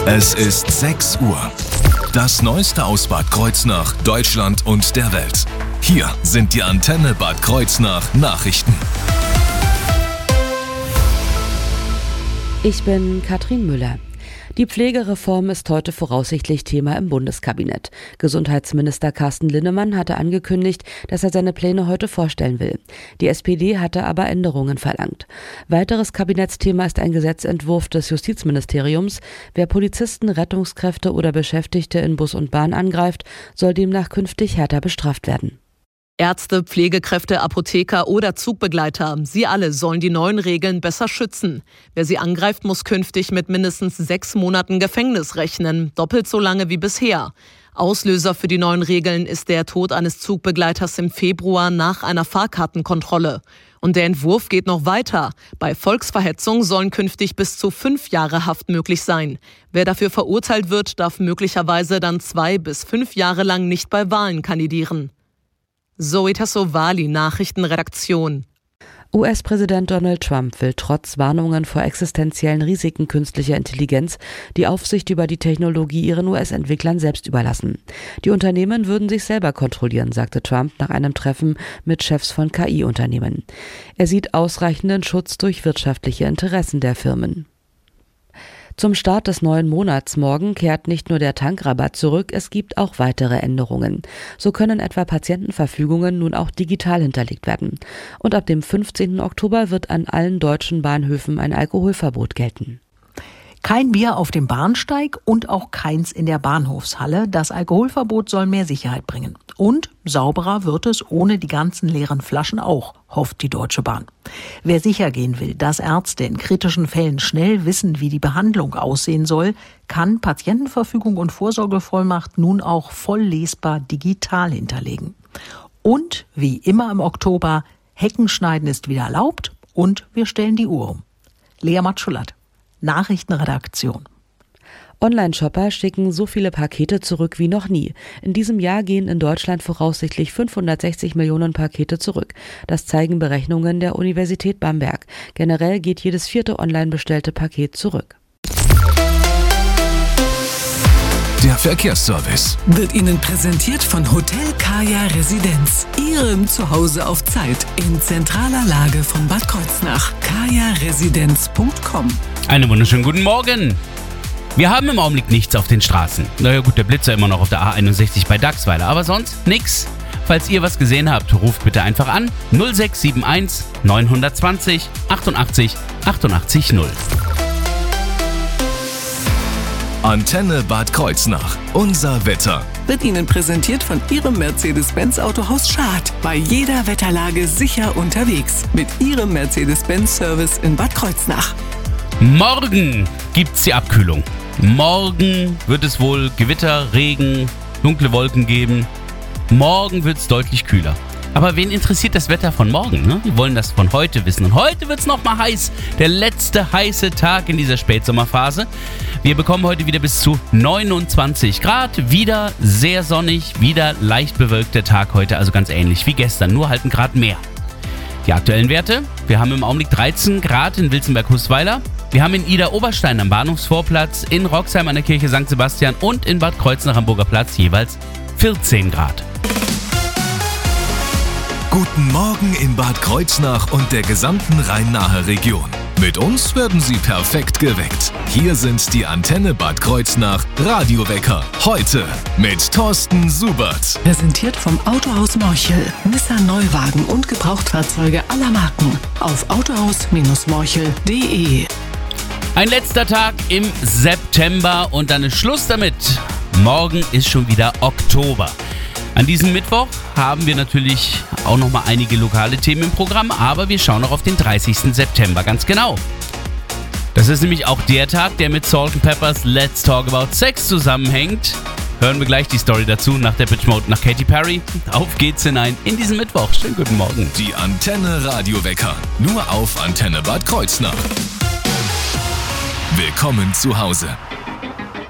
Es ist 6 Uhr. Das Neueste aus Bad Kreuznach, Deutschland und der Welt. Hier sind die Antenne Bad Kreuznach Nachrichten. Ich bin Katrin Müller. Die Pflegereform ist heute voraussichtlich Thema im Bundeskabinett. Gesundheitsminister Carsten Linnemann hatte angekündigt, dass er seine Pläne heute vorstellen will. Die SPD hatte aber Änderungen verlangt. Weiteres Kabinettsthema ist ein Gesetzentwurf des Justizministeriums. Wer Polizisten, Rettungskräfte oder Beschäftigte in Bus und Bahn angreift, soll demnach künftig härter bestraft werden. Ärzte, Pflegekräfte, Apotheker oder Zugbegleiter, sie alle sollen die neuen Regeln besser schützen. Wer sie angreift, muss künftig mit mindestens 6 Monaten Gefängnis rechnen, doppelt so lange wie bisher. Auslöser für die neuen Regeln ist der Tod eines Zugbegleiters im Februar nach einer Fahrkartenkontrolle. Und der Entwurf geht noch weiter. Bei Volksverhetzung sollen künftig bis zu 5 Jahre Haft möglich sein. Wer dafür verurteilt wird, darf möglicherweise dann 2 bis 5 Jahre lang nicht bei Wahlen kandidieren. Zoe Tassovali, Nachrichtenredaktion. US-Präsident Donald Trump will trotz Warnungen vor existenziellen Risiken künstlicher Intelligenz die Aufsicht über die Technologie ihren US-Entwicklern selbst überlassen. Die Unternehmen würden sich selber kontrollieren, sagte Trump nach einem Treffen mit Chefs von KI-Unternehmen. Er sieht ausreichenden Schutz durch wirtschaftliche Interessen der Firmen. Zum Start des neuen Monats morgen kehrt nicht nur der Tankrabatt zurück, es gibt auch weitere Änderungen. So können etwa Patientenverfügungen nun auch digital hinterlegt werden. Und ab dem 15. Oktober wird an allen deutschen Bahnhöfen ein Alkoholverbot gelten. Kein Bier auf dem Bahnsteig und auch keins in der Bahnhofshalle. Das Alkoholverbot soll mehr Sicherheit bringen. Und sauberer wird es ohne die ganzen leeren Flaschen auch, hofft die Deutsche Bahn. Wer sicher gehen will, dass Ärzte in kritischen Fällen schnell wissen, wie die Behandlung aussehen soll, kann Patientenverfügung und Vorsorgevollmacht nun auch voll lesbar digital hinterlegen. Und wie immer im Oktober, Heckenschneiden ist wieder erlaubt und wir stellen die Uhr um. Lea Matschulat, Nachrichtenredaktion. Online-Shopper schicken so viele Pakete zurück wie noch nie. In diesem Jahr gehen in Deutschland voraussichtlich 560 Millionen Pakete zurück. Das zeigen Berechnungen der Universität Bamberg. Generell geht jedes 4. online bestellte Paket zurück. Der Verkehrsservice wird Ihnen präsentiert von Hotel Kaya Residenz. Ihrem Zuhause auf Zeit in zentraler Lage von Bad Kreuznach. kajaresidenz.com. Einen wunderschönen guten Morgen. Wir haben im Augenblick nichts auf den Straßen. Naja gut, der Blitzer immer noch auf der A61 bei Dachsweiler, aber sonst nix. Falls ihr was gesehen habt, ruft bitte einfach an 0671 920 88 88 0. Antenne Bad Kreuznach. Unser Wetter wird Ihnen präsentiert von Ihrem Mercedes-Benz Autohaus Schad. Bei jeder Wetterlage sicher unterwegs. Mit Ihrem Mercedes-Benz-Service in Bad Kreuznach. Morgen gibt's die Abkühlung. Morgen wird es wohl Gewitter, Regen, dunkle Wolken geben. Morgen wird's deutlich kühler. Aber wen interessiert das Wetter von morgen? Ne? Wir wollen das von heute wissen. Und heute wird's nochmal heiß. Der letzte heiße Tag in dieser Spätsommerphase. Wir bekommen heute wieder bis zu 29 Grad. Wieder sehr sonnig, wieder leicht bewölkter Tag heute. Also ganz ähnlich wie gestern, nur halt ein Grad mehr. Die aktuellen Werte. Wir haben im Augenblick 13 Grad in Wilzenberg-Husweiler. Wir haben in Ida-Oberstein am Bahnhofsvorplatz, in Roxheim an der Kirche St. Sebastian und in Bad Kreuznach am Burger Platz jeweils 14 Grad. Guten Morgen in Bad Kreuznach und der gesamten Rhein-Nahe Region. Mit uns werden Sie perfekt geweckt. Hier sind die Antenne Bad Kreuznach Radiowecker. Heute mit Thorsten Subert. Präsentiert vom Autohaus Morchel. Nissan Neuwagen und Gebrauchtfahrzeuge aller Marken. Auf autohaus-morchel.de. Ein letzter Tag im September und dann ist Schluss damit. Morgen ist schon wieder Oktober. An diesem Mittwoch haben wir natürlich auch nochmal einige lokale Themen im Programm, aber wir schauen auch auf den 30. September ganz genau. Das ist nämlich auch der Tag, der mit Salt&Peppers Let's Talk About Sex zusammenhängt. Hören wir gleich die Story dazu nach Depeche Mode, nach Katy Perry. Auf geht's hinein in diesen Mittwoch. Schönen guten Morgen. Die Antenne Radiowecker, nur auf Antenne Bad Kreuznach. Willkommen zu Hause.